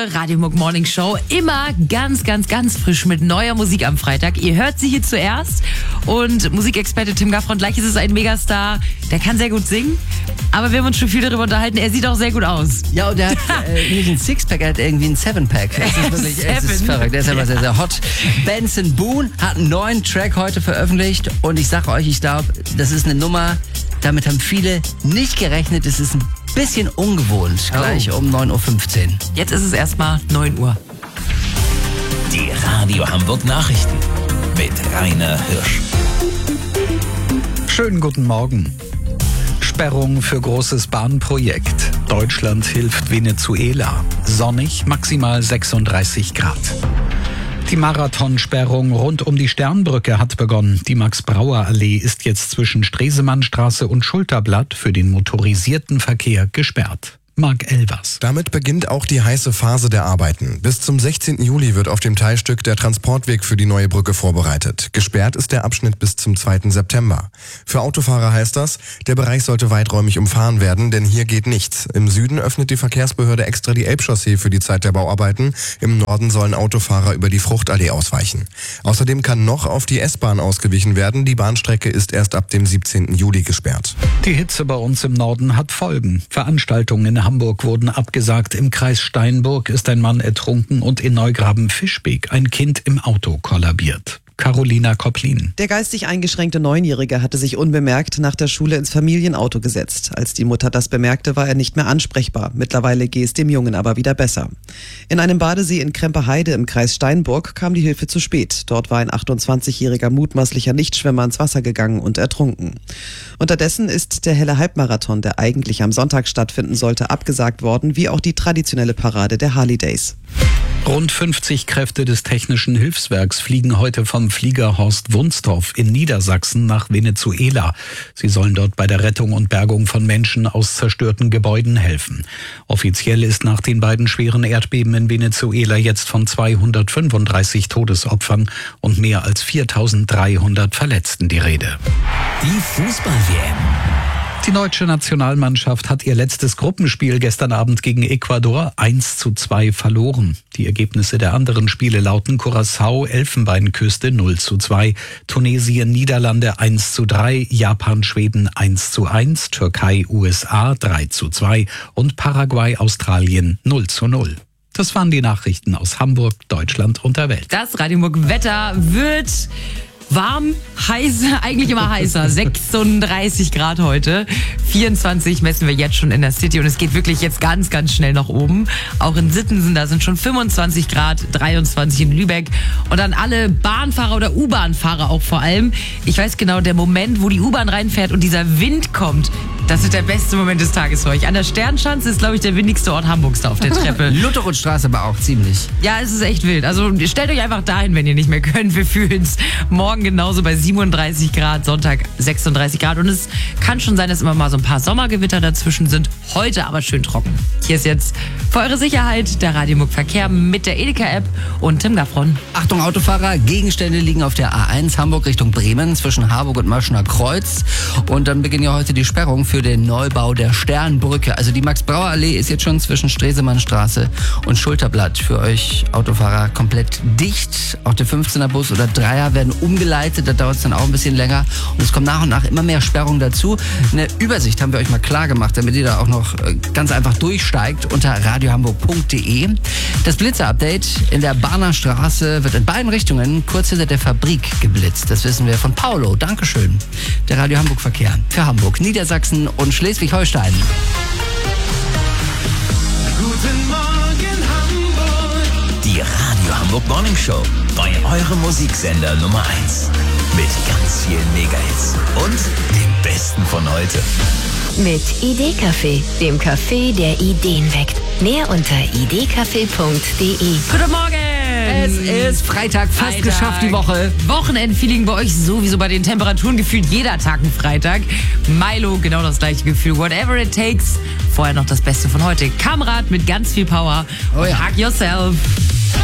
eure Radio Muck Morning Show. Immer ganz, ganz, ganz frisch mit neuer Musik am Freitag. Ihr hört sie hier zuerst. Und Musikexperte Tim Gaffron, gleich ist es ein Megastar. Der kann sehr gut singen. Aber wir haben uns schon viel darüber unterhalten. Er sieht auch sehr gut aus. Ja, und er hat nicht ein Sixpack, er hat irgendwie ein Sevenpack. Es ist verrückt. Der ist aber sehr, sehr hot. Benson Boone hat einen neuen Track heute veröffentlicht. Und ich sag euch, ich glaube, das ist eine Nummer, damit haben viele nicht gerechnet. Es ist ein bisschen ungewohnt. Gleich um 9.15 Uhr. Jetzt ist es erstmal 9 Uhr. Die Radio Hamburg Nachrichten mit Rainer Hirsch. Schönen guten Morgen. Sperrung für großes Bahnprojekt. Deutschland hilft Venezuela. Sonnig, maximal 36 Grad. Die Marathonsperrung rund um die Sternbrücke hat begonnen. Die Max-Brauer-Allee ist jetzt zwischen Stresemannstraße und Schulterblatt für den motorisierten Verkehr gesperrt. Marc Elvers. Damit beginnt auch die heiße Phase der Arbeiten. Bis zum 16. Juli wird auf dem Teilstück der Transportweg für die neue Brücke vorbereitet. Gesperrt ist der Abschnitt bis zum 2. September. Für Autofahrer heißt das, der Bereich sollte weiträumig umfahren werden, denn hier geht nichts. Im Süden öffnet die Verkehrsbehörde extra die Elbchaussee für die Zeit der Bauarbeiten. Im Norden sollen Autofahrer über die Fruchtallee ausweichen. Außerdem kann noch auf die S-Bahn ausgewichen werden. Die Bahnstrecke ist erst ab dem 17. Juli gesperrt. Die Hitze bei uns im Norden hat Folgen. Veranstaltungen in Hamburg wurden abgesagt. Im Kreis Steinburg ist ein Mann ertrunken und in Neugraben-Fischbeck ein Kind im Auto kollabiert. Carolina Kopplin. Der geistig eingeschränkte 9-Jährige hatte sich unbemerkt nach der Schule ins Familienauto gesetzt. Als die Mutter das bemerkte, war er nicht mehr ansprechbar. Mittlerweile gehe es dem Jungen aber wieder besser. In einem Badesee in Kremper-Heide im Kreis Steinburg kam die Hilfe zu spät. Dort war ein 28-jähriger mutmaßlicher Nichtschwimmer ins Wasser gegangen und ertrunken. Unterdessen ist der helle Halbmarathon, der eigentlich am Sonntag stattfinden sollte, abgesagt worden, wie auch die traditionelle Parade der Harley Days. Rund 50 Kräfte des Technischen Hilfswerks fliegen heute vom Flieger Horst Wunstorf in Niedersachsen nach Venezuela. Sie sollen dort bei der Rettung und Bergung von Menschen aus zerstörten Gebäuden helfen. Offiziell ist nach den beiden schweren Erdbeben in Venezuela jetzt von 235 Todesopfern und mehr als 4.300 Verletzten die Rede. Die Fußball-WM. Die deutsche Nationalmannschaft hat ihr letztes Gruppenspiel gestern Abend gegen Ecuador 1:2 verloren. Die Ergebnisse der anderen Spiele lauten: Curaçao, Elfenbeinküste 0:2, Tunesien, Niederlande 1:3, Japan, Schweden 1:1, Türkei, USA 3:2 und Paraguay, Australien 0:0. Das waren die Nachrichten aus Hamburg, Deutschland und der Welt. Das Radio Muck Wetter wird warm, heiß, eigentlich immer heißer. 36 Grad heute. 24 messen wir jetzt schon in der City und es geht wirklich jetzt ganz, ganz schnell nach oben. Auch in Sittensen, da sind schon 25 Grad, 23 in Lübeck. Und dann alle Bahnfahrer oder U-Bahn-Fahrer auch vor allem. Ich weiß genau, der Moment, wo die U-Bahn reinfährt und dieser Wind kommt, das wird der beste Moment des Tages für euch. An der Sternschanze ist, glaube ich, der windigste Ort Hamburgs da auf der Treppe. Lutherrutstraße aber auch ziemlich. Ja, es ist echt wild. Also stellt euch einfach dahin, wenn ihr nicht mehr könnt. Wir fühlen es morgen genauso bei 37 Grad, Sonntag 36 Grad. Und es kann schon sein, dass immer mal so ein paar Sommergewitter dazwischen sind. Heute aber schön trocken. Hier ist jetzt für eure Sicherheit der Radio Muck Verkehr mit der Edeka-App und Tim Gaffron. Achtung Autofahrer, Gegenstände liegen auf der A1 Hamburg Richtung Bremen zwischen Harburg und Maschener Kreuz. Und dann beginnt ja heute die Sperrung für den Neubau der Sternbrücke. Also die Max-Brauer-Allee ist jetzt schon zwischen Stresemannstraße und Schulterblatt für euch Autofahrer komplett dicht. Auch der 15er Bus oder 3er werden umgeleitet, da dauert es dann auch ein bisschen länger. Und es kommen nach und nach immer mehr Sperrungen dazu. Eine Übersicht haben wir euch mal klar gemacht, damit ihr da auch noch ganz einfach durchsteigt unter radiohamburg.de. Das Blitzer-Update in der Bahner Straße wird in beiden Richtungen kurz hinter der Fabrik geblitzt. Das wissen wir von Paulo. Dankeschön. Der Radio Hamburg Verkehr für Hamburg, Niedersachsen und Schleswig-Holstein. Guten Morgen Hamburg. Die Radio Hamburg Morning Show bei eurem Musiksender Nummer 1. Mit ganz vielen Mega-Hits und dem Besten von heute. Mit Idee-Café, dem Café, der Ideen weckt. Mehr unter idcafé.de. Guten Morgen! Es ist Freitag, fast geschafft die Woche. Wochenendfeeling bei euch sowieso bei den Temperaturen gefühlt jeder Tag ein Freitag. Milo, genau das gleiche Gefühl. Whatever it takes. Vorher noch das Beste von heute. Kamrad mit ganz viel Power. Oh ja. Hug yourself.